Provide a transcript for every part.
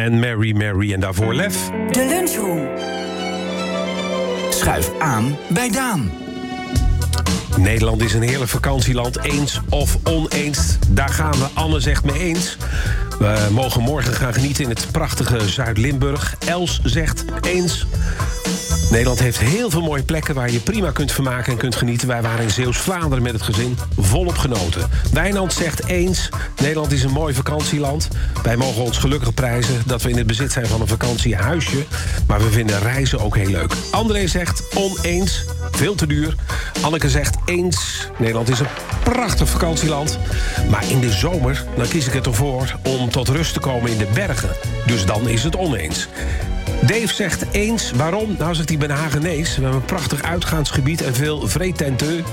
en Mary Mary en daarvoor Lef. De Lunchroom. Schuif aan bij Daan. Nederland is een heerlijk vakantieland, eens of oneens. Daar gaan we, Anne zegt mee eens. We mogen morgen gaan genieten in het prachtige Zuid-Limburg. Els zegt eens. Nederland heeft heel veel mooie plekken waar je prima kunt vermaken en kunt genieten. Wij waren in Zeeuws-Vlaanderen met het gezin, volop genoten. Wijnand zegt eens. Nederland is een mooi vakantieland. Wij mogen ons gelukkig prijzen dat we in het bezit zijn van een vakantiehuisje. Maar we vinden reizen ook heel leuk. André zegt oneens. Veel te duur. Anneke zegt eens. Nederland is een prachtig vakantieland. Maar in de zomer, dan kies ik ervoor om tot rust te komen in de bergen. Dus dan is het oneens. Dave zegt eens. Waarom? Nou, zegt hij, ben Hagenees. We hebben een prachtig uitgaansgebied en veel vreetenten.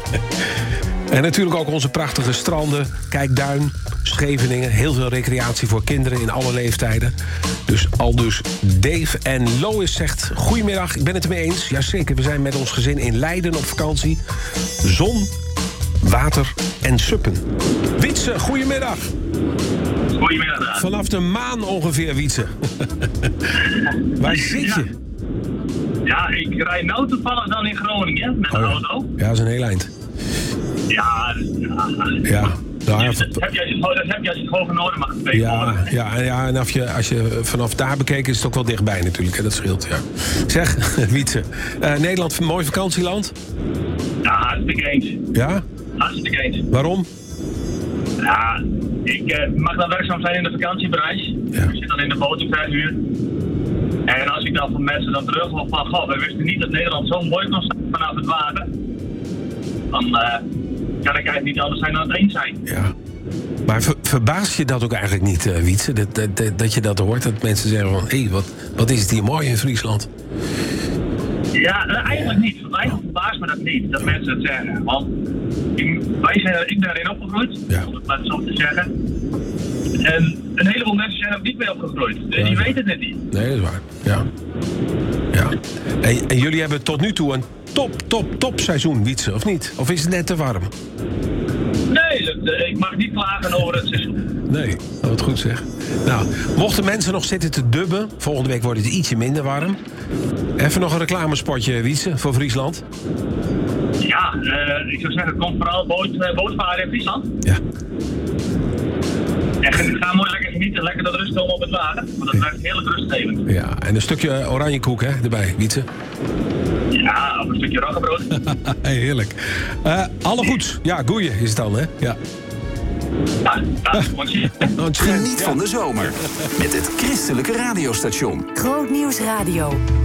En natuurlijk ook onze prachtige stranden. Kijkduin, Scheveningen. Heel veel recreatie voor kinderen in alle leeftijden. Dus aldus Dave. En Lois zegt, goedemiddag, ik ben het ermee eens. Jazeker, we zijn met ons gezin in Leiden op vakantie. Zon, water en suppen. Wietse, goedemiddag. Goedemiddag. Vanaf de maan ongeveer, Wietse. Waar zit je? Ja, ik rijd nou toevallig dan in Groningen met een auto. Ja, dat is een heel eind. Ja. Nou, dat heb jij gewoon in orde mag geven. Ja, en als je vanaf daar bekeken is het ook wel dichtbij natuurlijk. Hè, dat scheelt, ja. Zeg, Wietse, Nederland een mooi vakantieland? Ja, hartstikke eens. Ja? Hartstikke eens. Waarom? Ja, ik mag dan werkzaam zijn in de vakantiebranche. Ja. Ik zit dan in de boot 5 uur. En als ik dan van mensen dan terug hoor van, goh, we wisten niet dat Nederland zo mooi kon zijn vanaf het water. Dan kan ik eigenlijk niet anders zijn dan het eens zijn. Ja. Maar verbaast je dat ook eigenlijk niet, Wietse? Dat je dat hoort, dat mensen zeggen van, hé, wat is het hier mooi in Friesland? Ja, eigenlijk niet. Eigenlijk verbaast me dat niet, dat mensen het zeggen. Want ik ben erin opgegroeid, om het maar zo te zeggen. En een heleboel mensen zijn er niet mee opgegroeid. Dus die weten het net niet. Nee, dat is waar. Ja. En jullie hebben tot nu toe een top seizoen, Wietse, of niet? Of is het net te warm? Nee, ik mag niet klagen over het seizoen. Nee, wat goed zeg. Nou, mochten mensen nog zitten te dubben, volgende week wordt het ietsje minder warm. Even nog een reclamespotje, Wietse, voor Friesland. Ja, ik zou zeggen, kom vooral bootvaren in Friesland. Ja. En ga mooi lekker genieten, lekker dat rust komen op het water. Want dat blijft heerlijk rustgevend. Ja, en een stukje oranjekoek, hè, erbij, Wietse. Ja, of een stukje roggebrood. Heerlijk. Alle goeds. Ja, goeie is het dan, hè? Ja. Geniet van de zomer met het christelijke radiostation. Groot Nieuws Radio.